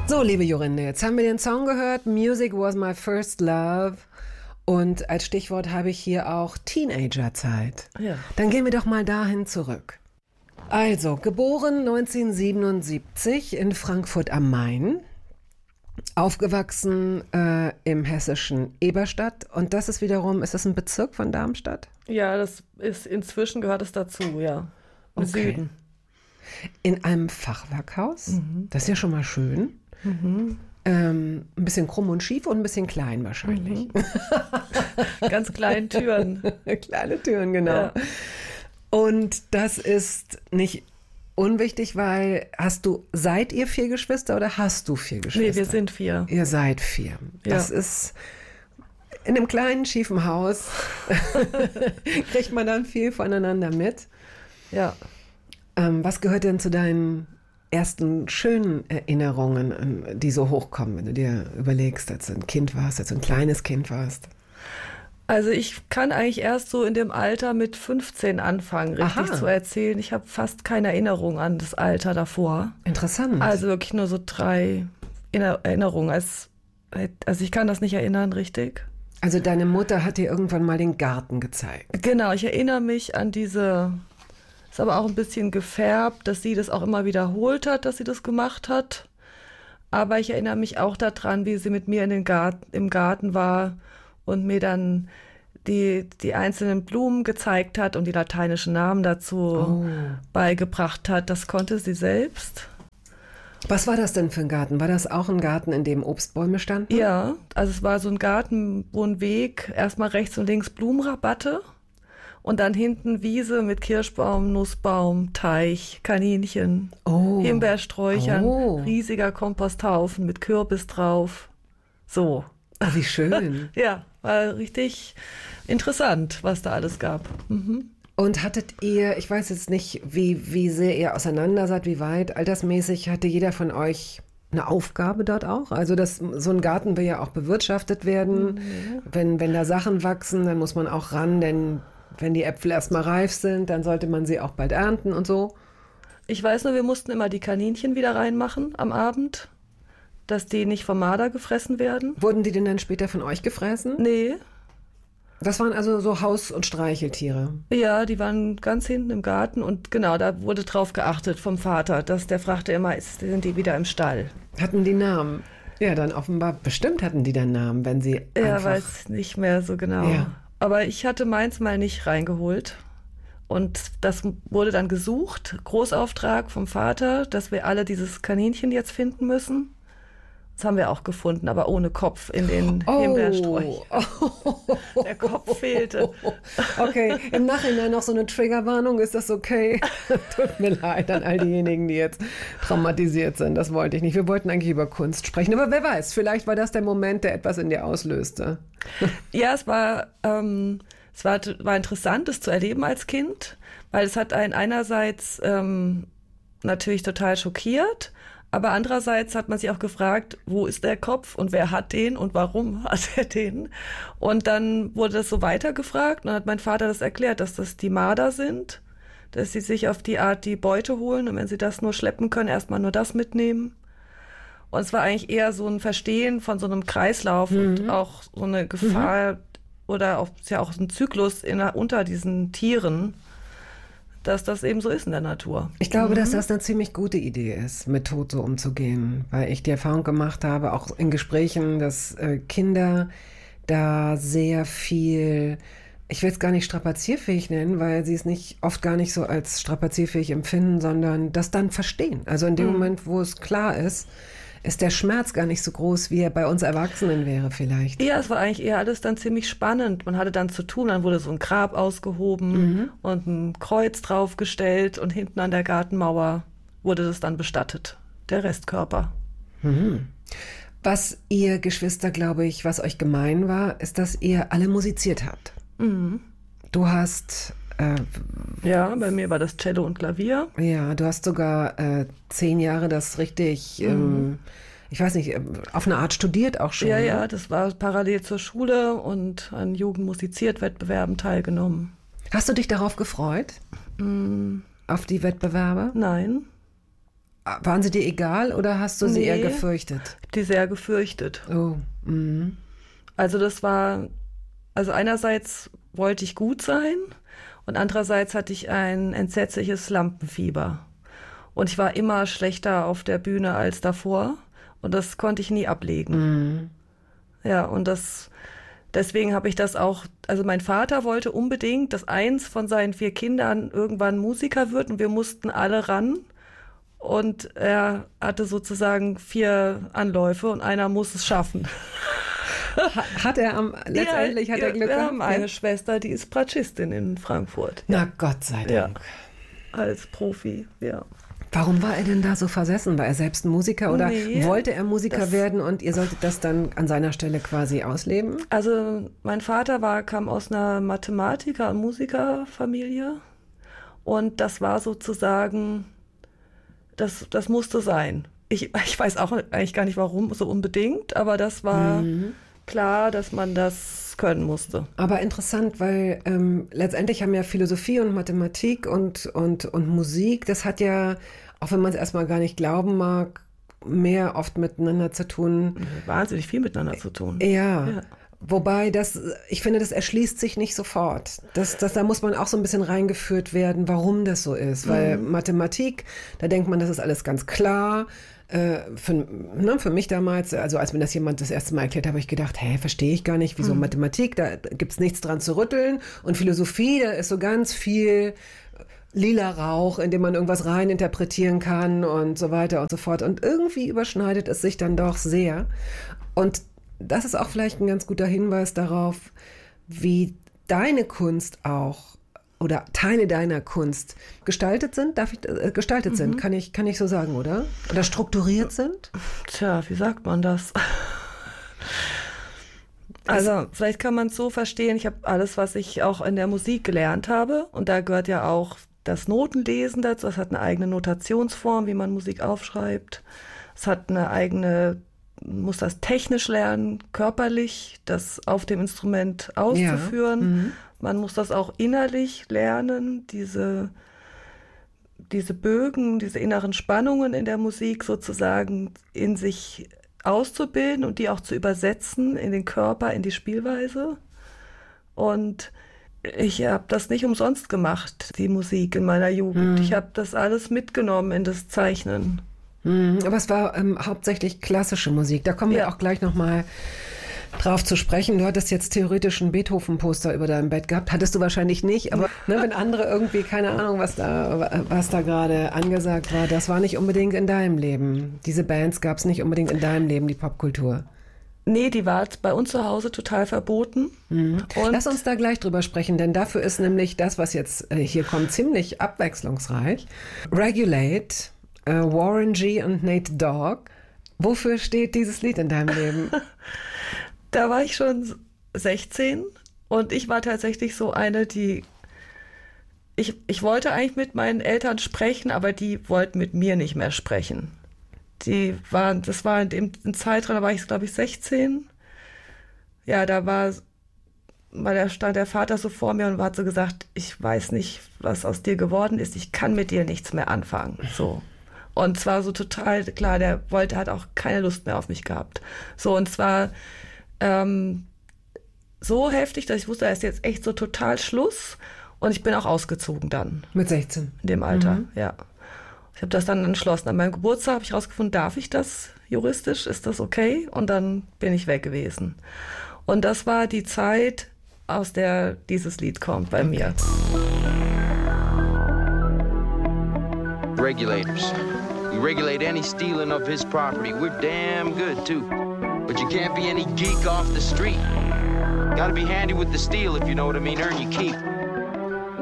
So, liebe Jorinde, jetzt haben wir den Song gehört, Music was my first love. Und als Stichwort habe ich hier auch Teenagerzeit. Ja. Dann gehen wir doch mal dahin zurück. Also, geboren 1977 in Frankfurt am Main, aufgewachsen im hessischen Eberstadt. Und das ist wiederum, ist das ein Bezirk von Darmstadt? Ja, das ist inzwischen gehört es dazu, ja. Im Süden. In einem Fachwerkhaus, das ist ja schon mal schön. Ein bisschen krumm und schief und ein bisschen klein wahrscheinlich. Ganz kleine Türen. Kleine Türen, genau. Ja. Und das ist nicht unwichtig, weil seid ihr 4 Geschwister oder hast du 4 Geschwister? Nee, wir sind 4. Ihr seid 4. Das ist in einem kleinen, schiefen Haus. Kriegt man dann viel voneinander mit. Ja. Was gehört denn zu deinen ersten schönen Erinnerungen, die so hochkommen, wenn du dir überlegst, als du ein Kind warst, als du ein kleines Kind warst? Also ich kann eigentlich erst so in dem Alter mit 15 anfangen, richtig zu erzählen. Ich habe fast keine Erinnerung an das Alter davor. Interessant. Also wirklich nur so 3 Erinnerungen. Also ich kann das nicht erinnern, richtig. Also deine Mutter hat dir irgendwann mal den Garten gezeigt. Genau, ich erinnere mich an diese, ist aber auch ein bisschen gefärbt, dass sie das auch immer wiederholt hat, dass sie das gemacht hat. Aber ich erinnere mich auch daran, wie sie mit mir im Garten war und mir dann die einzelnen Blumen gezeigt hat und die lateinischen Namen dazu beigebracht hat. Das konnte sie selbst. Was war das denn für ein Garten? War das auch ein Garten, in dem Obstbäume standen? Ja, also es war so ein Garten, wo ein Weg, erstmal rechts und links Blumenrabatte und dann hinten Wiese mit Kirschbaum, Nussbaum, Teich, Kaninchen, Himbeersträuchern, riesiger Komposthaufen mit Kürbis drauf. So. Oh, wie schön. Ja, war richtig interessant, was da alles gab. Und hattet ihr, ich weiß jetzt nicht, wie sehr ihr auseinander seid, wie weit, altersmäßig, hatte jeder von euch eine Aufgabe dort auch? Also so ein Garten will ja auch bewirtschaftet werden. Wenn da Sachen wachsen, dann muss man auch ran, denn wenn die Äpfel erstmal reif sind, dann sollte man sie auch bald ernten und so. Ich weiß nur, wir mussten immer die Kaninchen wieder reinmachen am Abend, dass die nicht vom Marder gefressen werden. Wurden die denn dann später von euch gefressen? Nee. Das waren also so Haus- und Streicheltiere? Ja, die waren ganz hinten im Garten und genau, da wurde drauf geachtet vom Vater, dass der fragte immer, sind die wieder im Stall? Hatten die Namen? Ja, dann offenbar, bestimmt hatten die dann Namen, wenn sie Ja, weiß nicht mehr so genau. Ja. Aber ich hatte meins mal nicht reingeholt. Und das wurde dann gesucht, Großauftrag vom Vater, dass wir alle dieses Kaninchen jetzt finden müssen. Das haben wir auch gefunden, aber ohne Kopf in den Himbeersträuchern. Der Kopf fehlte. Okay, im Nachhinein noch so eine Triggerwarnung, ist das okay? Tut mir leid an all diejenigen, die jetzt traumatisiert sind. Das wollte ich nicht. Wir wollten eigentlich über Kunst sprechen, aber wer weiß, vielleicht war das der Moment, der etwas in dir auslöste. Ja, es war interessant, das zu erleben als Kind, weil es hat einen einerseits natürlich total schockiert, aber andererseits hat man sich auch gefragt, wo ist der Kopf und wer hat den und warum hat er den? Und dann wurde das so weitergefragt und dann hat mein Vater das erklärt, dass das die Marder sind, dass sie sich auf die Art die Beute holen und wenn sie das nur schleppen können, erstmal nur das mitnehmen. Und es war eigentlich eher so ein Verstehen von so einem Kreislauf und auch so eine Gefahr oder auch, ist ja auch ein Zyklus unter diesen Tieren, dass das eben so ist in der Natur. Ich glaube, dass das eine ziemlich gute Idee ist, mit Tod so umzugehen, weil ich die Erfahrung gemacht habe, auch in Gesprächen, dass Kinder da sehr viel, ich will es gar nicht strapazierfähig nennen, weil sie es oft gar nicht so als strapazierfähig empfinden, sondern das dann verstehen. Also in dem Moment, wo es klar ist der Schmerz gar nicht so groß, wie er bei uns Erwachsenen wäre vielleicht. Ja, es war eigentlich eher alles dann ziemlich spannend. Man hatte dann zu tun, dann wurde so ein Grab ausgehoben und ein Kreuz draufgestellt und hinten an der Gartenmauer wurde das dann bestattet, der Restkörper. Was ihr Geschwister, glaube ich, was euch gemein war, ist, dass ihr alle musiziert habt. Du hast... ja, bei mir war das Cello und Klavier. Ja, du hast sogar 10 Jahre das richtig, ich weiß nicht, auf eine Art studiert auch schon. Ja, ne? ja, das war parallel zur Schule und an Jugendmusiziert-Wettbewerben teilgenommen. Hast du dich darauf gefreut? Auf die Wettbewerbe? Nein. waren sie dir egal oder hast du sie eher gefürchtet? Ich hab die sehr gefürchtet. Oh, Also also einerseits wollte ich gut sein und andererseits hatte ich ein entsetzliches Lampenfieber. Und ich war immer schlechter auf der Bühne als davor und das konnte ich nie ablegen. Ja, und deswegen habe ich das auch, also mein Vater wollte unbedingt, dass eins von seinen 4 Kindern irgendwann Musiker wird und wir mussten alle ran. Und er hatte sozusagen 4 Anläufe und einer muss es schaffen. Hat er letztendlich hat er Glück gehabt? Wir haben eine Schwester, die ist Bratschistin in Frankfurt. Na Gott sei Dank. Ja, als Profi, ja. Warum war er denn da so versessen? War er selbst ein Musiker oder wollte er Musiker werden und ihr solltet das dann an seiner Stelle quasi ausleben? Also mein Vater kam aus einer Mathematiker- und Musikerfamilie und das war sozusagen, das musste sein. Ich weiß auch eigentlich gar nicht, warum so unbedingt, aber das war klar, dass man das können musste. Aber interessant, weil letztendlich haben ja Philosophie und Mathematik und Musik, das hat ja, auch wenn man es erstmal gar nicht glauben mag, mehr oft miteinander zu tun. Wahnsinnig viel miteinander zu tun. Ja. Wobei ich finde, das erschließt sich nicht sofort. Da muss man auch so ein bisschen reingeführt werden, warum das so ist. Weil Mathematik, da denkt man, das ist alles ganz klar. Für mich damals, also als mir das jemand das erste Mal erklärt hat, habe ich gedacht, verstehe ich gar nicht, wieso Mathematik, da gibt's nichts dran zu rütteln. Und Philosophie, da ist so ganz viel lila Rauch, in dem man irgendwas rein interpretieren kann und so weiter und so fort. Und irgendwie überschneidet es sich dann doch sehr. Und das ist auch vielleicht ein ganz guter Hinweis darauf, wie deine Kunst auch oder Teile deiner Kunst gestaltet sind, sind, kann ich so sagen, oder? Oder strukturiert sind? Tja, wie sagt man das? Also vielleicht kann man es so verstehen, ich habe alles, was ich auch in der Musik gelernt habe und da gehört ja auch das Notenlesen dazu, das hat eine eigene Notationsform, wie man Musik aufschreibt, es hat eine eigene, muss das technisch lernen, körperlich, das auf dem Instrument auszuführen. Man muss das auch innerlich lernen, diese Bögen, diese inneren Spannungen in der Musik sozusagen in sich auszubilden und die auch zu übersetzen in den Körper, in die Spielweise. Und ich habe das nicht umsonst gemacht, die Musik in meiner Jugend. Ich habe das alles mitgenommen in das Zeichnen. Aber es war hauptsächlich klassische Musik. Da kommen wir auch gleich nochmal drauf zu sprechen. Du hattest jetzt theoretisch ein Beethoven-Poster über deinem Bett gehabt. Hattest du wahrscheinlich nicht, aber wenn andere irgendwie, keine Ahnung, was da gerade angesagt war, das war nicht unbedingt in deinem Leben. Diese Bands gab es nicht unbedingt in deinem Leben, die Popkultur. Nee, die war bei uns zu Hause total verboten. Und lass uns da gleich drüber sprechen, denn dafür ist nämlich das, was jetzt hier kommt, ziemlich abwechslungsreich. Regulate, Warren G. und Nate Dogg. Wofür steht dieses Lied in deinem Leben? Da war ich schon 16 und ich war tatsächlich so eine, die ich wollte eigentlich mit meinen Eltern sprechen, aber die wollten mit mir nicht mehr sprechen. Das war in dem Zeitraum, da war ich, glaube ich, 16. Ja, da stand der Vater so vor mir und hat so gesagt, ich weiß nicht, was aus dir geworden ist, ich kann mit dir nichts mehr anfangen. So. Und zwar so total klar, hat auch keine Lust mehr auf mich gehabt. So, und zwar so heftig, dass ich wusste, da ist jetzt echt so total Schluss. Und ich bin auch ausgezogen dann. Mit 16? In dem Alter, ja. Ich habe das dann entschlossen. An meinem Geburtstag habe ich rausgefunden, darf ich das juristisch? Ist das okay? Und dann bin ich weg gewesen. Und das war die Zeit, aus der dieses Lied kommt bei mir. Regulators. We regulate any stealing of his property. We're damn good, too. But you can't be any geek off the street. Gotta be handy with the steel, if you know what I mean. Earn your keep.